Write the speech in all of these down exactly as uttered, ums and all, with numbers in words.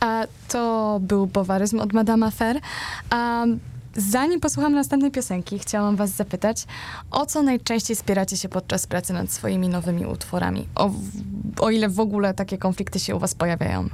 A to był Bowaryzm od Madame Affair. A zanim posłucham następnej piosenki, chciałam was zapytać, o co najczęściej spieracie się podczas pracy nad swoimi nowymi utworami? O, o ile w ogóle takie konflikty się u was pojawiają?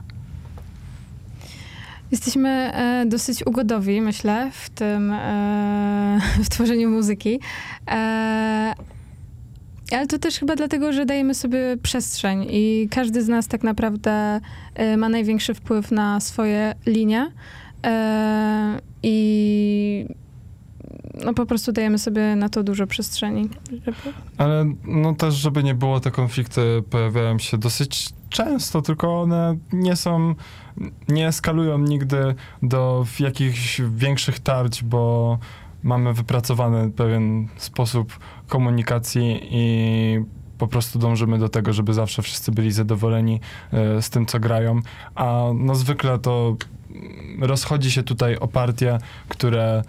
Jesteśmy e, dosyć ugodowi, myślę, w tym, e, w tworzeniu muzyki. E, ale to też chyba dlatego, że dajemy sobie przestrzeń i każdy z nas tak naprawdę e, ma największy wpływ na swoje linie. E, I no po prostu dajemy sobie na to dużo przestrzeni. Żeby... Ale no też, żeby nie było, te konflikty pojawiają się dosyć często, tylko one nie są, nie eskalują nigdy do jakichś większych tarć, bo mamy wypracowany pewien sposób komunikacji i po prostu dążymy do tego, żeby zawsze wszyscy byli zadowoleni e, z tym, co grają. A no zwykle to rozchodzi się tutaj o partie, które,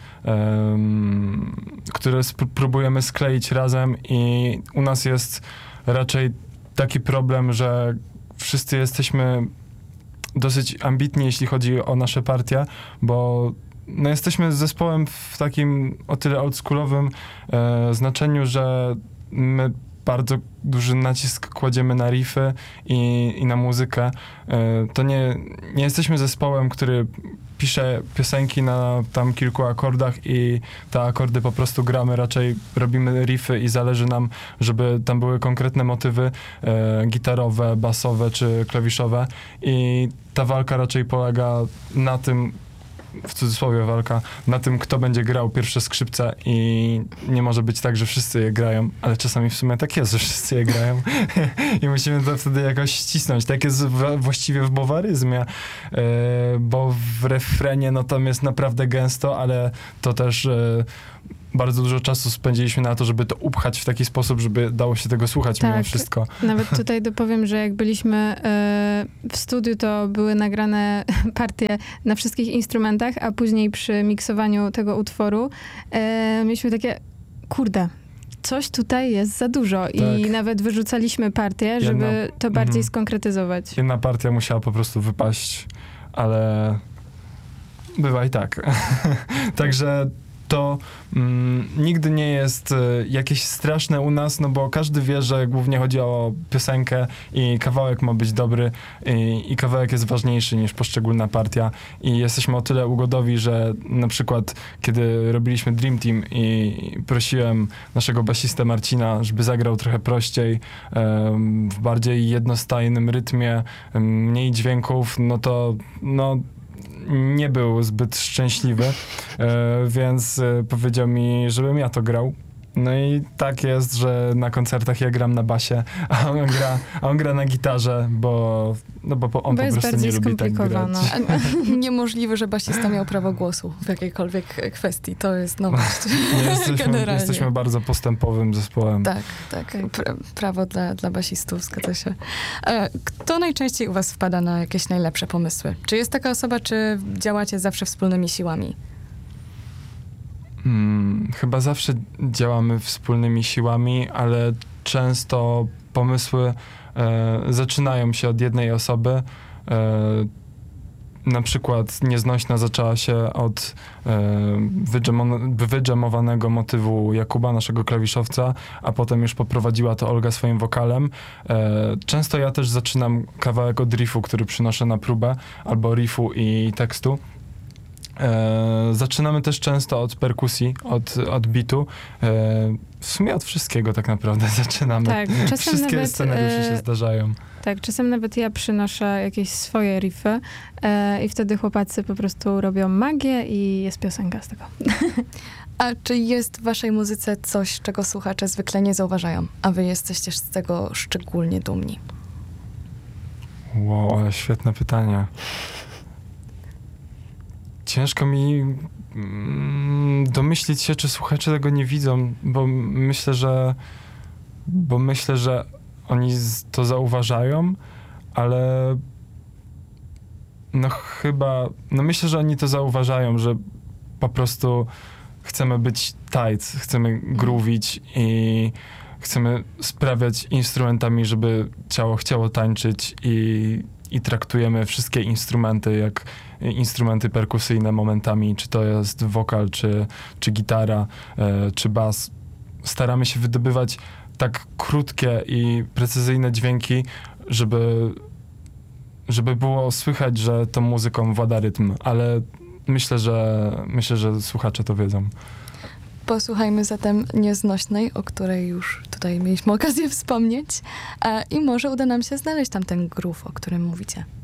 um, które sp- próbujemy skleić razem i u nas jest raczej taki problem, że wszyscy jesteśmy dosyć ambitni, jeśli chodzi o nasze partie, bo no jesteśmy zespołem w takim o tyle oldschoolowym e, znaczeniu, że my bardzo duży nacisk kładziemy na riffy i, i na muzykę. E, to nie, nie jesteśmy zespołem, który pisze piosenki na tam kilku akordach i te akordy po prostu gramy. Raczej robimy riffy i zależy nam, żeby tam były konkretne motywy e, gitarowe, basowe czy klawiszowe. I ta walka raczej polega na tym, w cudzysłowie walka, na tym, kto będzie grał pierwsze skrzypce i nie może być tak, że wszyscy je grają, ale czasami w sumie tak jest, że wszyscy je grają i musimy to wtedy jakoś ścisnąć. Tak jest w, właściwie w Bowaryzmie, yy, bo w refrenie no tam jest naprawdę gęsto, ale to też yy, bardzo dużo czasu spędziliśmy na to, żeby to upchać w taki sposób, żeby dało się tego słuchać tak, mimo wszystko. Nawet tutaj dopowiem, że jak byliśmy y, w studiu, to były nagrane partie na wszystkich instrumentach, a później przy miksowaniu tego utworu y, mieliśmy takie, kurde, coś tutaj jest za dużo. Tak. I nawet wyrzucaliśmy partię, żeby Jedna, to bardziej mm, skonkretyzować. Jedna partia musiała po prostu wypaść, ale bywa i tak. Także to mm, nigdy nie jest y, jakieś straszne u nas, no bo każdy wie, że głównie chodzi o piosenkę i kawałek ma być dobry i, i kawałek jest ważniejszy niż poszczególna partia i jesteśmy o tyle ugodowi, że na przykład kiedy robiliśmy Dream Team i prosiłem naszego basistę Marcina, żeby zagrał trochę prościej, um, w bardziej jednostajnym rytmie, um, mniej dźwięków, no to no nie był zbyt szczęśliwy, e, więc e, powiedział mi, żebym ja to grał. No i tak jest, że na koncertach ja gram na basie, a on gra, a on gra na gitarze, bo, no bo on bo po prostu nie lubi tak grać. Niemożliwe, że basista miał prawo głosu w jakiejkolwiek kwestii. To jest nowość. Jesteśmy, jesteśmy bardzo postępowym zespołem. Tak, tak. Pra- prawo dla, dla basistów, zgadza się. Kto najczęściej u was wpada na jakieś najlepsze pomysły? Czy jest taka osoba, czy działacie zawsze wspólnymi siłami? Hmm, chyba zawsze działamy wspólnymi siłami, ale często pomysły e, zaczynają się od jednej osoby. E, na przykład Nieznośna zaczęła się od e, wydżemo- wydżemowanego motywu Jakuba, naszego klawiszowca, a potem już poprowadziła to Olga swoim wokalem. E, często ja też zaczynam kawałek od riffu, który przynoszę na próbę, albo riffu i tekstu. E, zaczynamy też często od perkusji, od, od bitu. E, w sumie od wszystkiego tak naprawdę zaczynamy. Tak, czasem wszystkie nawet, scenariusze e, się zdarzają. Tak, czasem nawet ja przynoszę jakieś swoje riffy e, i wtedy chłopacy po prostu robią magię i jest piosenka z tego. A czy jest w waszej muzyce coś, czego słuchacze zwykle nie zauważają, a wy jesteście z tego szczególnie dumni? Wow, ale świetne pytanie. Ciężko mi mm, domyślić się, czy słuchacze tego nie widzą, bo myślę, że bo myślę, że oni to zauważają, ale no chyba, no myślę, że oni to zauważają, że po prostu chcemy być tight, chcemy groović i chcemy sprawiać instrumentami, żeby ciało chciało tańczyć i i traktujemy wszystkie instrumenty jak instrumenty perkusyjne momentami, czy to jest wokal, czy, czy gitara, e, czy bas. Staramy się wydobywać tak krótkie i precyzyjne dźwięki, żeby, żeby było słychać, że tą muzyką włada rytm, ale myślę, że myślę, że słuchacze to wiedzą. Posłuchajmy zatem Nieznośnej, o której już tutaj mieliśmy okazję wspomnieć, e, i może uda nam się znaleźć tam ten groove, o którym mówicie.